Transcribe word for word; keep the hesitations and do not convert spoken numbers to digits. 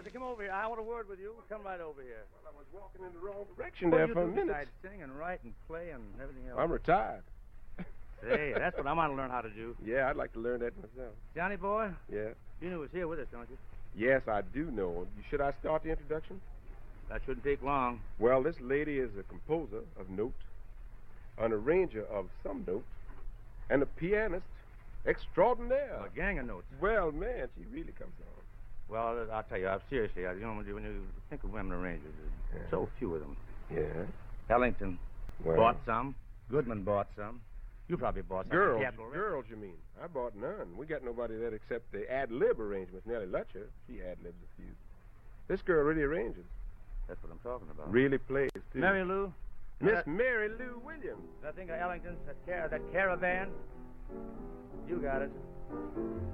Arthur, come over here. I want a word with you. Come right over here. Well, I was walking in the wrong direction What there do you for do a minute. besides sing and write and play and everything else? I'm retired. Say, that's what I want to learn how to do. Yeah, I'd like to learn that myself. Johnny boy, Yeah. you knew he was here with us, don't you? Yes, I do know. Should I start the introduction? That shouldn't take long. Well, this lady is a composer of note, an arranger of some note, and a pianist extraordinaire. A gang of notes. Well, man, she really comes on. Well, I'll tell you, I'm seriously, you know, when you, when you think of women arrangers, there's Yeah. so few of them. Yeah. Ellington Well, bought some. Goodman bought some. You probably bought some. girls, Piazza already. girls, you mean? I bought none. We got nobody that except the ad-lib arrangements. Nellie Lutcher, she ad-libs a few. This girl really arranges. That's what I'm talking about. Really plays, too. Mary Lou? Miss That, Mary Lou Williams. that thing of Ellington's, that, car- that caravan? You got it.